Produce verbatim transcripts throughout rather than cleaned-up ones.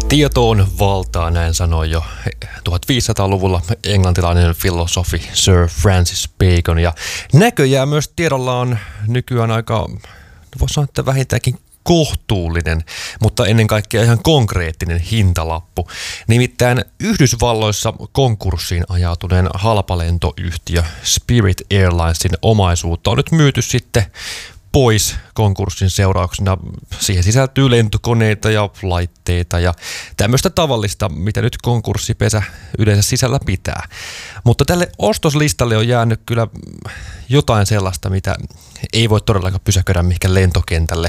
Tieto on valtaa, näin sanoi jo tuhatviisisataaluvulla englantilainen filosofi Sir Francis Bacon. Ja näköjään myös tiedolla on nykyään aika, voisi sanoa, että vähintäänkin kohtuullinen, mutta ennen kaikkea ihan konkreettinen hintalappu. Nimittäin Yhdysvalloissa konkurssiin ajautuneen halpalentoyhtiö Spirit Airlinesin omaisuutta on nyt myyty sitten pois konkurssin seurauksena. Siihen sisältyy lentokoneita ja laitteita ja tämmöistä tavallista, mitä nyt konkurssipesä yleensä sisällä pitää. Mutta tälle ostoslistalle on jäänyt kyllä jotain sellaista, mitä ei voi todellakaan pysäköidä mihinkään lentokentälle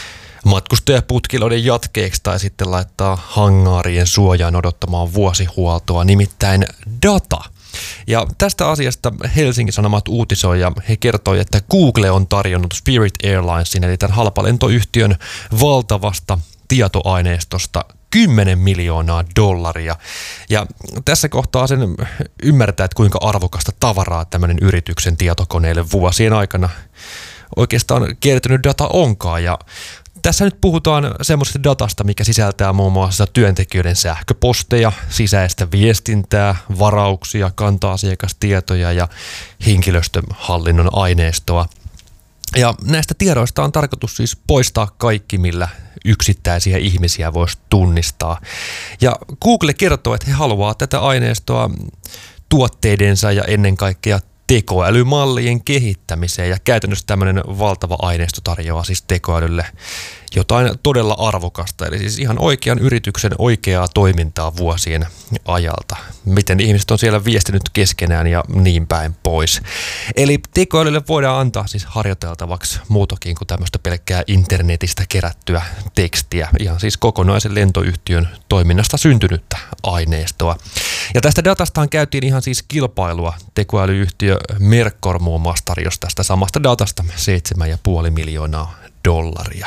matkustajaputkiloiden jatkeeksi tai sitten laittaa hangaarien suojaan odottamaan vuosihuoltoa, nimittäin data. Ja tästä asiasta Helsingin Sanomat uutisoi ja he kertoi, että Google on tarjonnut Spirit Airlinesin eli tämän halpalentoyhtiön valtavasta tietoaineistosta kymmenen miljoonaa dollaria. Ja tässä kohtaa sen ymmärtää, että kuinka arvokasta tavaraa tämmöinen yrityksen tietokoneille vuosien aikana oikeastaan kertynyt data onkaan. Ja tässä nyt puhutaan semmoisesta datasta, mikä sisältää muun muassa työntekijöiden sähköposteja, sisäistä viestintää, varauksia, kanta-asiakastietoja ja henkilöstöhallinnon aineistoa. Ja näistä tiedoista on tarkoitus siis poistaa kaikki, millä yksittäisiä ihmisiä voisi tunnistaa. Ja Google kertoo, että he haluaa tätä aineistoa tuotteidensa ja ennen kaikkea tekoälymallien kehittämiseen, ja käytännössä tämmöinen valtava aineisto tarjoaa siis tekoälylle jotain todella arvokasta, eli siis ihan oikean yrityksen oikeaa toimintaa vuosien ajalta. Miten ihmiset on siellä viestinyt keskenään ja niin päin pois. Eli tekoälylle voidaan antaa siis harjoiteltavaksi muutakin kuin tämmöistä pelkkää internetistä kerättyä tekstiä, ihan siis kokonaisen lentoyhtiön toiminnasta syntynyttä aineistoa. Ja tästä datastaan käytiin ihan siis kilpailua. Tekoälyyhtiö Mercor muun muassa tarjosi tästä samasta datasta seitsemän pilkku viisi miljoonaa dollaria.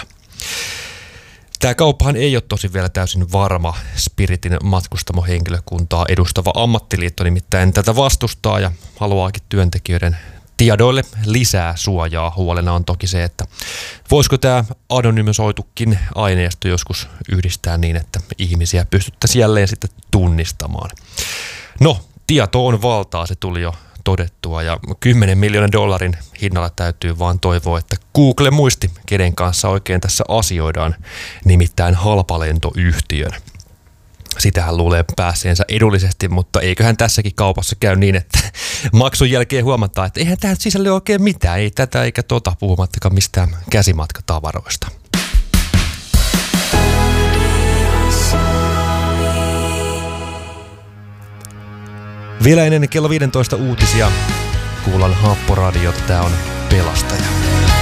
Tämä kauppahan ei ole tosi vielä täysin varma. Spiritin matkustamohenkilökuntaa edustava ammattiliitto nimittäin tätä vastustaa ja haluaakin työntekijöiden tiedoille lisää suojaa. Huolena on toki se, että voisiko tämä anonymisoitukin aineisto joskus yhdistää niin, että ihmisiä pystyttäisiin jälleen sitten tunnistamaan. No, tieto on valtaa, se tuli jo todettua, ja kymmenen miljoonan dollarin hinnalla täytyy vaan toivoa, että Google muisti, kenen kanssa oikein tässä asioidaan, nimittäin halpalentoyhtiön. Sitähän luulee päässeensä edullisesti, mutta eiköhän tässäkin kaupassa käy niin, että maksun jälkeen huomataan, että eihän tähän sisälle oikein mitään, ei tätä eikä tota, puhumattakaan mistään käsimatkatavaroista. Vielä ennen kello viisitoista uutisia kuullaan Haapporadiota, tää on Pelastaja.